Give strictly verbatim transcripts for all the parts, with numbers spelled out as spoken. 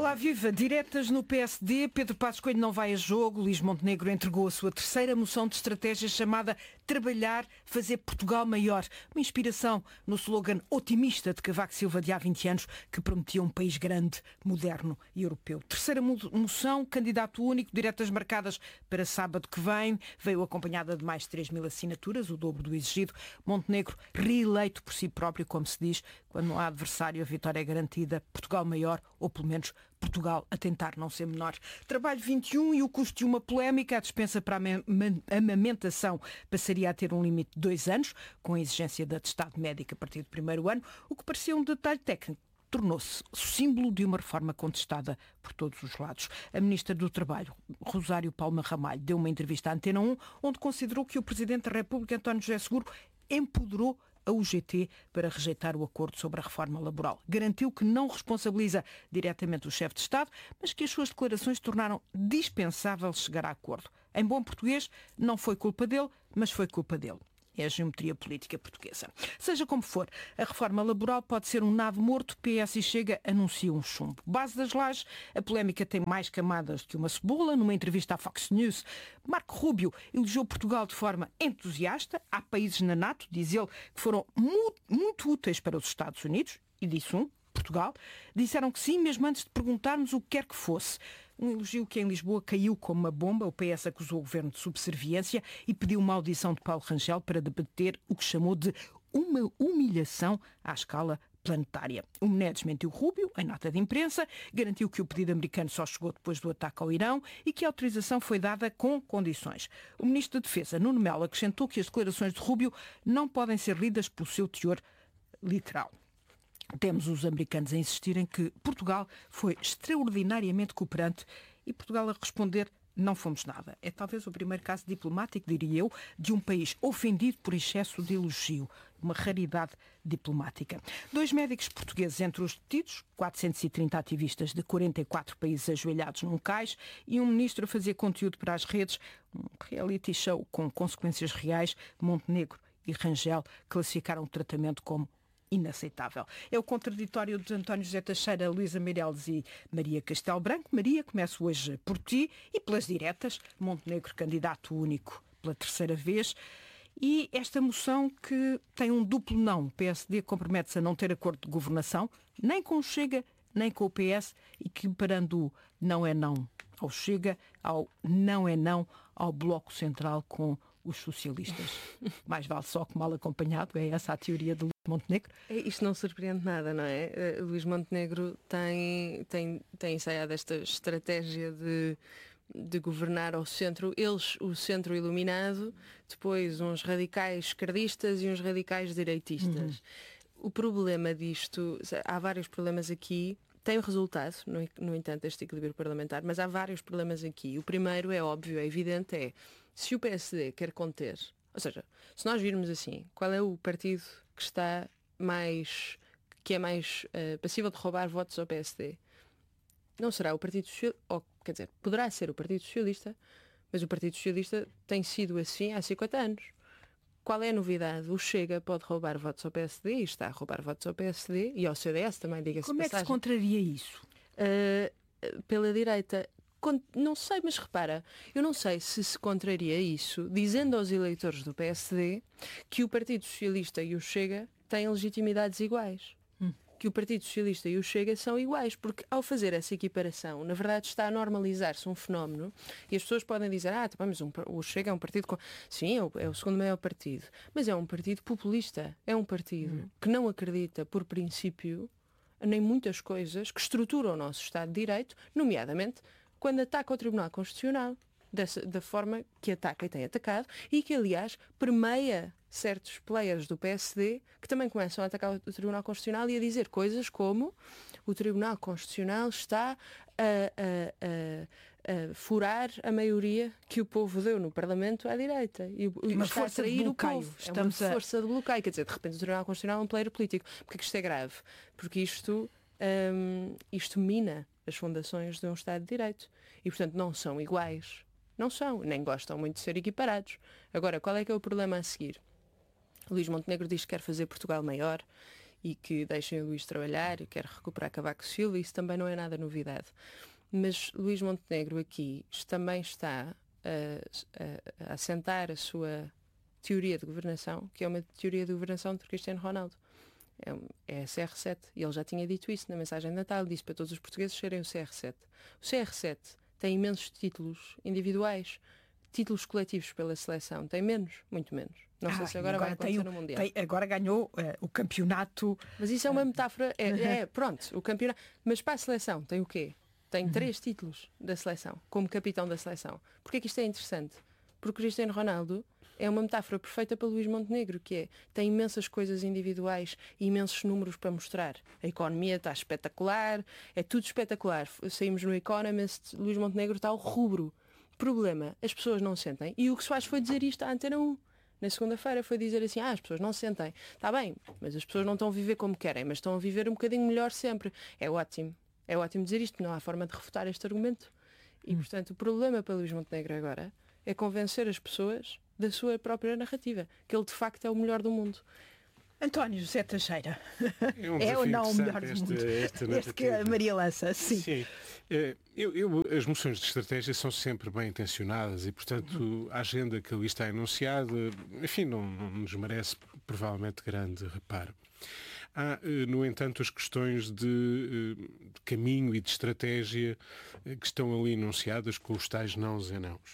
Olá, viva! Diretas no P S D, Pedro Passos Coelho não vai a jogo, Luís Montenegro entregou a sua terceira moção de estratégia chamada Trabalhar, Fazer Portugal Maior. Uma inspiração no slogan otimista de Cavaco Silva de há vinte anos, que prometia um país grande, moderno e europeu. Terceira moção, candidato único, diretas marcadas para sábado que vem, veio acompanhada de mais de três mil assinaturas, o dobro do exigido. Montenegro reeleito por si próprio, como se diz, quando não há adversário, a vitória é garantida. Portugal maior, ou pelo menos Portugal a tentar não ser menor. Trabalho vinte e um e o custo de uma polémica. A dispensa para a amamentação passaria a ter um limite de dois anos, com a exigência de atestado médico a partir do primeiro ano, o que parecia um detalhe técnico. Tornou-se símbolo de uma reforma contestada por todos os lados. A Ministra do Trabalho, Rosário Palma Ramalho, deu uma entrevista à Antena um, onde considerou que o Presidente da República, António José Seguro, empoderou a U G T para rejeitar o acordo sobre a reforma laboral. Garantiu que não responsabiliza diretamente o chefe de Estado, mas que as suas declarações tornaram dispensável chegar a acordo. Em bom português, não foi culpa dele, mas foi culpa dele. É a geometria política portuguesa. Seja como for, a reforma laboral pode ser um nado morto. P S e Chega anunciam um chumbo. Base das lajes, a polémica tem mais camadas que uma cebola. Numa entrevista à Fox News, Marco Rubio elogiou Portugal de forma entusiasta. Há países na NATO, diz ele, que foram muito, muito úteis para os Estados Unidos, e disse um, Portugal. Disseram que sim, mesmo antes de perguntarmos o que quer que fosse. Um elogio que em Lisboa caiu como uma bomba. O P S acusou o governo de subserviência e pediu uma audição de Paulo Rangel para debater o que chamou de uma humilhação à escala planetária. O Mené desmentiu Rubio em nota de imprensa, garantiu que o pedido americano só chegou depois do ataque ao Irão e que a autorização foi dada com condições. O Ministro da Defesa, Nuno Melo, acrescentou que as declarações de Rubio não podem ser lidas pelo seu teor literal. Temos os americanos a insistirem que Portugal foi extraordinariamente cooperante e Portugal a responder: não fomos nada. É talvez o primeiro caso diplomático, diria eu, de um país ofendido por excesso de elogio. Uma raridade diplomática. Dois médicos portugueses entre os detidos, quatrocentos e trinta ativistas de quarenta e quatro países ajoelhados num cais e um ministro a fazer conteúdo para as redes, um reality show com consequências reais. Montenegro e Rangel classificaram o tratamento como inaceitável. É o contraditório de António José Teixeira, Luísa Meireles e Maria Castelo Branco. Maria, começo hoje por ti e pelas diretas. Montenegro, candidato único pela terceira vez. E esta moção que tem um duplo não. O P S D compromete-se a não ter acordo de governação, nem com o Chega, nem com o P S, e que parando o não é não ao Chega, ao não é não ao Bloco Central com os socialistas. Mais vale só que mal acompanhado. É essa a teoria de Luís Montenegro? Isto não surpreende nada, não é? Uh, Luís Montenegro tem, tem, tem ensaiado esta estratégia de, de governar ao centro. Eles, o centro iluminado, depois uns radicais esquerdistas e uns radicais direitistas. Uhum. O problema disto, há vários problemas aqui. Tem o resultado, no, no entanto, este equilíbrio parlamentar, mas há vários problemas aqui. O primeiro é óbvio, é evidente, é se o P S D quer conter, ou seja, se nós virmos assim, qual é o partido que está mais, que é mais uh, passível de roubar votos ao P S D? Não será o Partido Socialista, ou quer dizer, poderá ser o Partido Socialista, mas o Partido Socialista tem sido assim há cinquenta anos. Qual é a novidade? O Chega pode roubar votos ao P S D e está a roubar votos ao P S D e ao C D S também, diga-se Como passagem. é que se contraria isso? Uh, pela direita. Não sei, mas repara, eu não sei se se contraria isso dizendo aos eleitores do P S D que o Partido Socialista e o Chega têm legitimidades iguais. Hum. Que o Partido Socialista e o Chega são iguais, porque ao fazer essa equiparação, na verdade está a normalizar-se um fenómeno e as pessoas podem dizer, ah, tá, mas um, o Chega é um partido, com... sim, é o, é o segundo maior partido, mas é um partido populista, é um partido hum. que não acredita, por princípio, nem muitas coisas que estruturam o nosso Estado de Direito, nomeadamente quando ataca o Tribunal Constitucional, dessa, da forma que ataca e tem atacado, e que, aliás, permeia certos players do P S D que também começam a atacar o Tribunal Constitucional e a dizer coisas como o Tribunal Constitucional está a, a, a, a furar a maioria que o povo deu no Parlamento à direita. E, uma está força a trair de bloqueio. O povo. Estamos é uma a... força de bloqueio. Quer dizer, de repente o Tribunal Constitucional é um player político. Porque é que isto é grave? Porque isto, hum, isto mina as fundações de um Estado de Direito. E, portanto, não são iguais. Não são. Nem gostam muito de ser equiparados. Agora, qual é que é o problema a seguir? Luís Montenegro diz que quer fazer Portugal maior e que deixem o Luís trabalhar, quer recuperar Cavaco Silva, isso também não é nada novidade. Mas Luís Montenegro aqui também está a, a, a assentar a sua teoria de governação, que é uma teoria de governação de Cristiano Ronaldo. É, é a C R sete. E ele já tinha dito isso na mensagem de Natal, disse para todos os portugueses serem o C R sete. O C R sete tem imensos títulos individuais, títulos coletivos pela seleção. Tem menos, muito menos. Não ah, sei se agora, agora vai acontecer tem, no Mundial. Tem, agora ganhou uh, o campeonato. Mas isso é uma metáfora. É, é pronto, o campeonato. Mas para a seleção tem o quê? Tem uhum. três títulos da seleção, como capitão da seleção. Porquê que isto é interessante? Porque Cristiano Ronaldo é uma metáfora perfeita para Luís Montenegro, que é, tem imensas coisas individuais e imensos números para mostrar. A economia está espetacular, é tudo espetacular. Saímos no Economist, Luís Montenegro está ao rubro. Problema, as pessoas não sentem. E o que se faz foi dizer isto à Antena um. Na segunda-feira foi dizer assim, ah, as pessoas não sentem. Está bem, mas as pessoas não estão a viver como querem, mas estão a viver um bocadinho melhor sempre. É ótimo. É ótimo dizer isto, não há forma de refutar este argumento. E, portanto, o problema para Luís Montenegro agora é convencer as pessoas da sua própria narrativa, que ele de facto é o melhor do mundo. António José Teixeira, é, um é ou não o melhor esta, do mundo? Esta este que a Maria lança, sim. sim. Eu, eu, as moções de estratégia são sempre bem intencionadas e, portanto, a agenda que ali está enunciada, enfim, não, não nos merece provavelmente grande reparo. Há, no entanto, as questões de, de caminho e de estratégia que estão ali enunciadas com os tais nãos e nãos.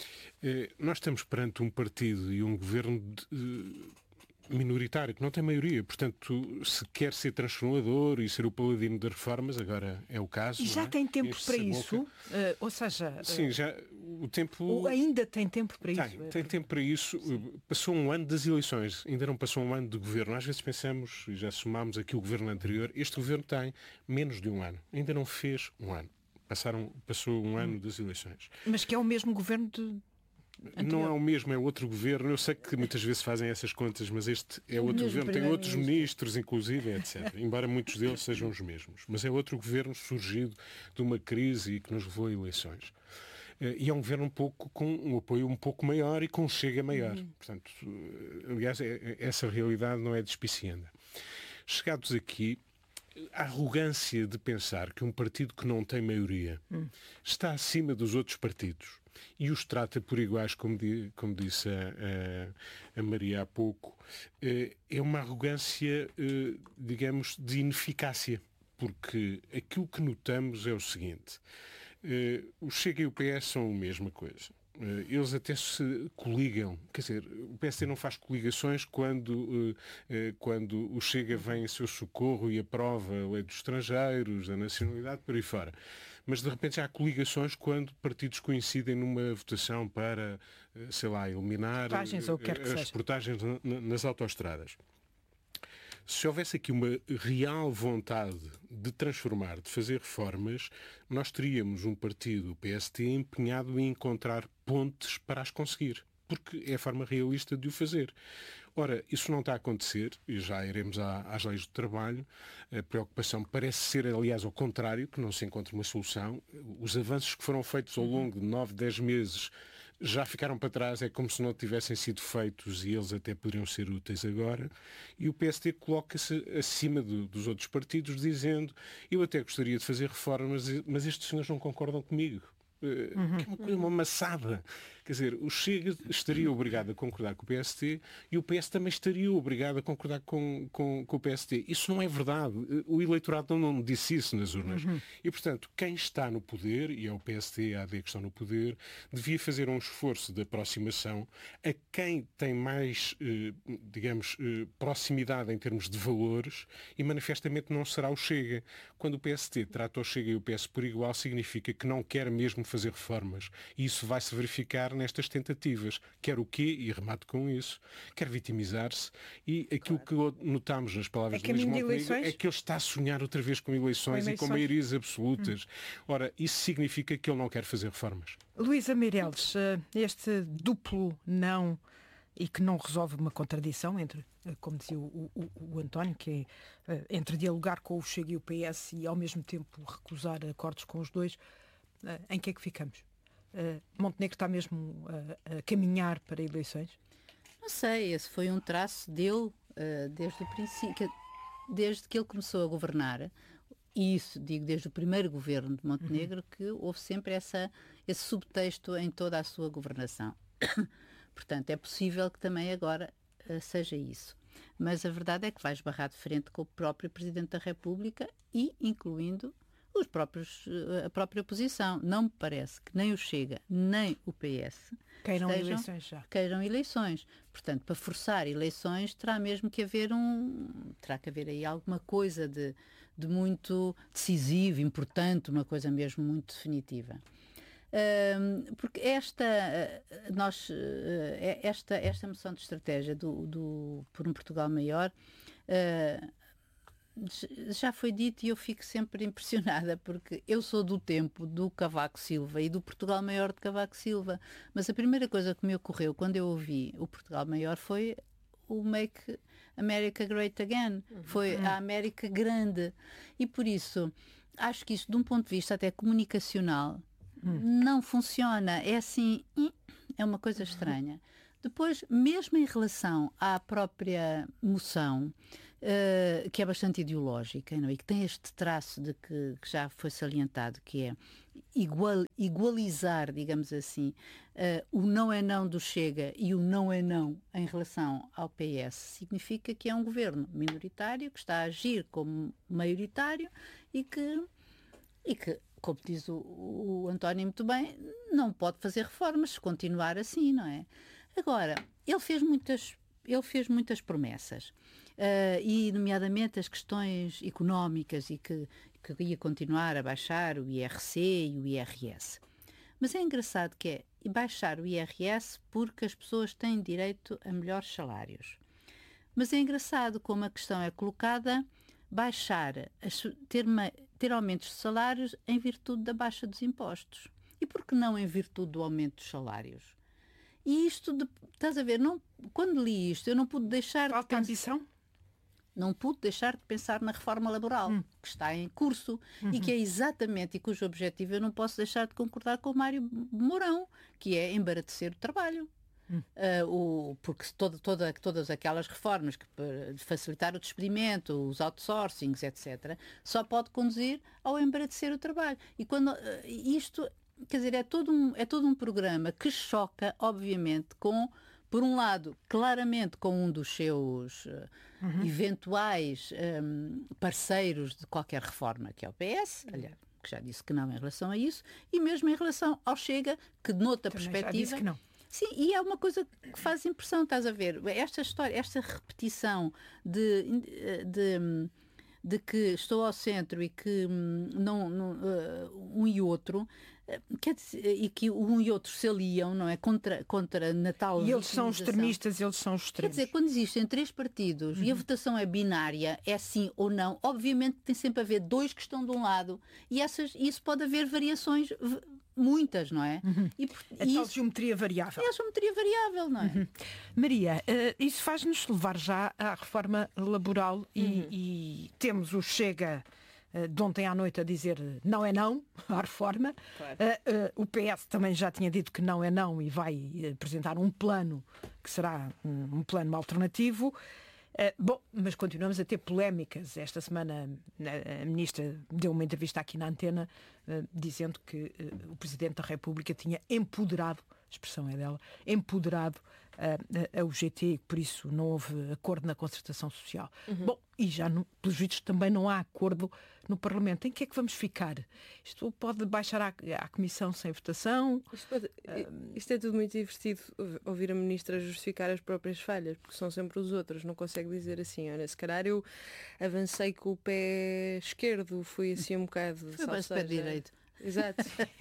Nós estamos perante um partido e um governo de, minoritário, que não tem maioria. Portanto, se quer ser transformador e ser o paladino das reformas, agora é o caso. E já não é? tem tempo Este para isso? Uh, ou seja... Sim, já o tempo... Ou ainda tem tempo para tem, isso? Tem tempo para isso. Passou um ano das eleições, ainda não passou um ano de governo. Às vezes pensamos, e já somámos aqui o governo anterior, este governo tem menos de um ano. Ainda não fez um ano. Passaram, passou um ano das eleições. Mas que é o mesmo governo de... Anterior. Não é o mesmo, é outro governo. Eu sei que muitas vezes fazem essas contas, mas este é outro governo, tem outros ministros, inclusive, etcétera. Embora muitos deles sejam os mesmos. Mas é outro governo surgido de uma crise e que nos levou a eleições. E é um governo um pouco com um apoio um pouco maior e com um chega maior. Uhum. Portanto, aliás, essa realidade não é despicienda. Chegados aqui, a arrogância de pensar que um partido que não tem maioria hum. está acima dos outros partidos e os trata por iguais, como, di, como disse a, a, a Maria há pouco, é uma arrogância, digamos, de ineficácia. Porque aquilo que notamos é o seguinte, o Chega e o P S são a mesma coisa. Eles até se coligam, quer dizer, o P S D não faz coligações quando, quando o Chega vem em seu socorro e aprova a lei dos estrangeiros, a nacionalidade, por aí fora. Mas de repente já há coligações quando partidos coincidem numa votação para, sei lá, eliminar portagens, ou quer que as seja. portagens nas autoestradas. Se houvesse aqui uma real vontade de transformar, de fazer reformas, nós teríamos um partido, o P S D, empenhado em encontrar pontes para as conseguir, porque é a forma realista de o fazer. Ora, isso não está a acontecer, e já iremos às leis do trabalho. A preocupação parece ser, aliás, ao contrário, que não se encontre uma solução. Os avanços que foram feitos ao longo de nove, dez meses já ficaram para trás, é como se não tivessem sido feitos e eles até poderiam ser úteis agora. E o P S D coloca-se acima do, dos outros partidos, dizendo: eu até gostaria de fazer reformas, mas estes senhores não concordam comigo. Uhum. Que é uma coisa, uma maçada. Quer dizer, o Chega estaria obrigado a concordar com o P S D e o P S também estaria obrigado a concordar com, com, com o P S D. Isso não é verdade. O eleitorado não disse isso nas urnas. Uhum. E, portanto, quem está no poder, e é o P S D e a A D que estão no poder, devia fazer um esforço de aproximação a quem tem mais, digamos, proximidade em termos de valores, e manifestamente não será o Chega. Quando o P S D trata o Chega e o P S por igual, significa que não quer mesmo fazer reformas. E isso vai-se verificar nestas tentativas. Quer o quê? E remato com isso. Quer vitimizar-se. E aquilo claro. que notamos nas palavras é de Luís Montenegro é que ele está a sonhar outra vez com eleições, com eleições. e com maiorias absolutas. Hum. Ora, isso significa que ele não quer fazer reformas. Luísa Meireles, este duplo não, e que não resolve uma contradição entre, como dizia o, o, o António, que é entre dialogar com o Chega e o P S e ao mesmo tempo recusar acordos com os dois, em que é que ficamos? Uh, Montenegro está mesmo uh, a caminhar para eleições? Não sei, esse foi um traço dele uh, desde o princípio. desde que ele começou a governar, e isso digo desde o primeiro governo de Montenegro, uhum. que houve sempre essa, esse subtexto em toda a sua governação. Portanto, é possível que também agora uh, seja isso. Mas a verdade é que vai esbarrar de frente com o próprio Presidente da República e incluindo os próprios, uh, a própria oposição. Não me parece que nem o Chega, nem o P S queiram estejam, eleições já. Queiram eleições. Portanto, para forçar eleições terá mesmo que haver um... terá que haver aí alguma coisa de, de muito decisivo, importante, uma coisa mesmo muito definitiva. Uh, porque esta, uh, nós, uh, esta, esta moção de estratégia do, do, por um Portugal maior uh, já foi dito e eu fico sempre impressionada porque eu sou do tempo do Cavaco Silva e do Portugal Maior de Cavaco Silva, mas a primeira coisa que me ocorreu quando eu ouvi o Portugal Maior foi o Make America Great Again, uhum. foi a América Grande, e por isso acho que isso de um ponto de vista até comunicacional Hum. não funciona, é assim, é uma coisa estranha. Depois, mesmo em relação à própria moção, uh, que é bastante ideológica, não é? E que tem este traço de que, que já foi salientado, que é igual, igualizar, digamos assim, uh, o não é não do Chega e o não é não em relação ao P S, significa que é um governo minoritário que está a agir como maioritário e que, e que como diz o, o António muito bem, não pode fazer reformas se continuar assim, não é? Agora, ele fez muitas, ele fez muitas promessas, uh, e nomeadamente as questões económicas e que, que ia continuar a baixar o I R C e o I R S. Mas é engraçado que é baixar o I R S porque as pessoas têm direito a melhores salários. Mas é engraçado como a questão é colocada, baixar, ter, uma, ter aumentos de salários em virtude da baixa dos impostos. E por que não em virtude do aumento dos salários? E isto, de, estás a ver, não, quando li isto, eu não pude deixar Falta de ambição? Não pude deixar de pensar na reforma laboral, hum. que está em curso, uhum. e que é exatamente, e cujo objetivo eu não posso deixar de concordar com o Mário Mourão, que é embaratecer o trabalho. Hum. Uh, o, porque todo, toda, todas aquelas reformas que, de facilitar o despedimento, os outsourcings, etcétera, só pode conduzir ao embaratecer o trabalho. E quando uh, isto, quer dizer, é todo, um, é todo um programa que choca, obviamente, com, por um lado, claramente com um dos seus uh, uhum. eventuais um, parceiros de qualquer reforma, que é o P S, uhum. aliás, que já disse que não em relação a isso, e mesmo em relação ao Chega, que noutra Também perspectiva... já disse que não. Sim, e é uma coisa que faz impressão, estás a ver? Esta história, esta repetição de, de, de que estou ao centro e que não, não, um e outro, quer dizer, e que um e outro se aliam, não é? Contra, contra Natal. E eles são extremistas, eles são extremos. Quer dizer, quando existem três partidos uhum. e a votação é binária, é sim ou não, obviamente tem sempre a haver dois que estão de um lado e essas, isso pode haver variações... Muitas, não é? Uhum. E, a e tal isso, geometria variável. É a geometria variável, não é? Uhum. Maria, uh, isso faz-nos levar já à reforma laboral uhum. e, e temos o Chega uh, de ontem à noite a dizer não é não à reforma. Claro. Uh, uh, o P S também já tinha dito que não é não e vai apresentar um plano que será um, um plano alternativo. Uh, bom, mas continuamos a ter polémicas. Esta semana a, a Ministra deu uma entrevista aqui na Antena uh, dizendo que uh, o Presidente da República tinha empoderado, a expressão é dela, empoderado uh, a, a U G T e por isso não houve acordo na concertação social. Uhum. Bom, e já, no, pelos vistos, também não há acordo no Parlamento. Em que é que vamos ficar? Isto pode baixar à, à Comissão sem votação? Isto, pode, uh, isto é tudo muito divertido, ouvir a Ministra justificar as próprias falhas, porque são sempre os outros, não consegue dizer assim, olha, se calhar eu avancei com o pé esquerdo, fui assim um bocado... Foi mais pé direito. Exato,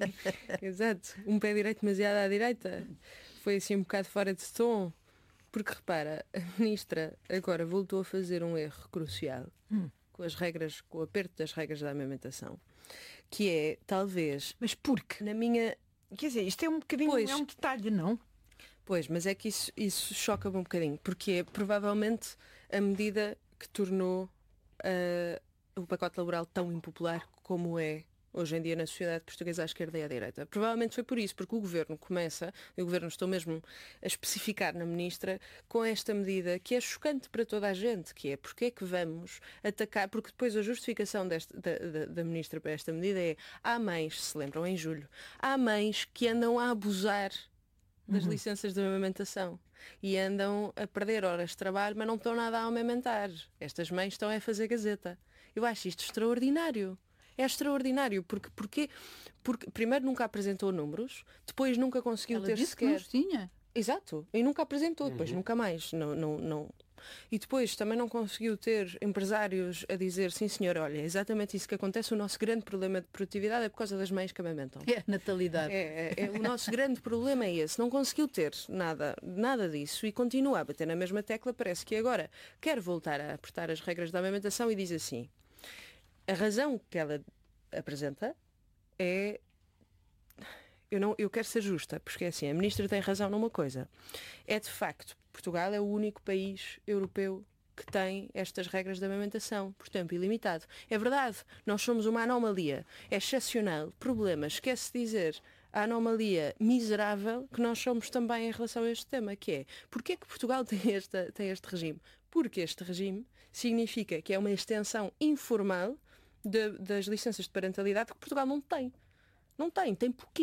exato. Um pé direito demasiado à direita. Foi assim um bocado fora de tom. Porque repara, a Ministra agora voltou a fazer um erro crucial hum. com as regras, com o aperto das regras da amamentação, que é, talvez... Mas porque? Na minha... Quer dizer, isto é um bocadinho, pois, é um detalhe, não? Pois, mas é que isso, isso choca-me um bocadinho, porque é provavelmente a medida que tornou uh, o pacote laboral tão impopular como é hoje em dia na sociedade portuguesa à esquerda e à direita. Provavelmente foi por isso, porque o Governo começa, e o Governo estou mesmo a especificar na Ministra, com esta medida que é chocante para toda a gente, que é porque é que vamos atacar, porque depois a justificação deste, da, da, da Ministra para esta medida é há mães, se lembram, em julho, há mães que andam a abusar das uhum. licenças de amamentação e andam a perder horas de trabalho, mas não estão nada a amamentar. Estas mães estão a fazer gazeta. Eu acho isto extraordinário. É extraordinário, porque, porque, porque primeiro nunca apresentou números, depois nunca conseguiu Ela ter disse sequer... que não os tinha. Exato, e nunca apresentou, depois uhum. nunca mais. Não, não, não. E depois também não conseguiu ter empresários a dizer, sim senhor, olha, é exatamente isso que acontece, o nosso grande problema de produtividade é por causa das mães que amamentam. É a natalidade. É, é, é, o nosso grande problema é esse. Não conseguiu ter nada, nada disso e continua a bater na mesma tecla, parece que agora quer voltar a apertar as regras da amamentação e diz assim, a razão que ela apresenta é... Eu, não, eu quero ser justa, porque é assim, a Ministra tem razão numa coisa. É de facto, Portugal é o único país europeu que tem estas regras de amamentação por tempo ilimitado. É verdade, nós somos uma anomalia, é excepcional. Problema, esquece de dizer a anomalia miserável que nós somos também em relação a este tema, que é, porquê é que Portugal tem, esta, tem este regime? Porque este regime significa que é uma extensão informal de, das licenças de parentalidade que Portugal não tem. Não tem, tem pouquíssimo.